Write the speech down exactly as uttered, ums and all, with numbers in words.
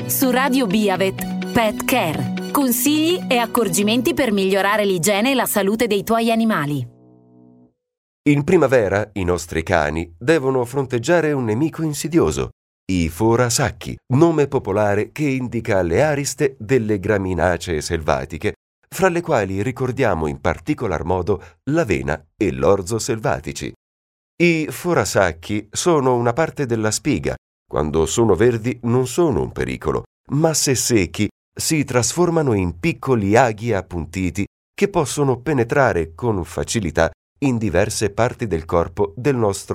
Su Radio Biavet, Pet Care. Consigli e accorgimenti per migliorare l'igiene e la salute dei tuoi animali. In primavera i nostri cani devono fronteggiare un nemico insidioso, i forasacchi, nome popolare che indica le ariste delle graminacee selvatiche, fra le quali ricordiamo in particolar modo l'avena e l'orzo selvatici. I forasacchi sono una parte della spiga. Quando sono verdi non sono un pericolo, ma se secchi si trasformano in piccoli aghi appuntiti che possono penetrare con facilità in diverse parti del corpo del nostro